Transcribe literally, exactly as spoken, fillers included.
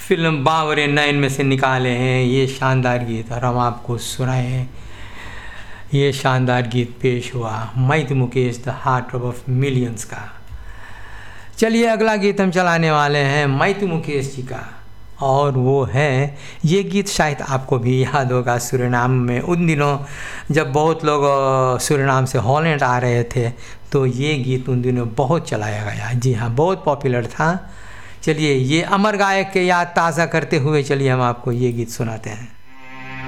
Film बावरे नैन में से निकाले हैं ये शानदार गीत और हम आपको सुनाए हैं। ये शानदार गीत पेश हुआ Matthew Mukesh the heart of millions का। चलिए अगला गीत हम चलाने वाले हैं मैथ्यू मुकेश जी का, और वो है, ये गीत शायद आपको भी याद होगा। सूरीनाम में उन दिनों जब बहुत लोग सूरीनाम से हॉलैंड आ रहे थे तो ये गीत उन दिनों बहुत चलाया गया। जी हाँ, बहुत पॉपुलर था। चलिए ये अमर गायक के याद ताज़ा करते हुए चलिए हम आपको ये गीत सुनाते हैं।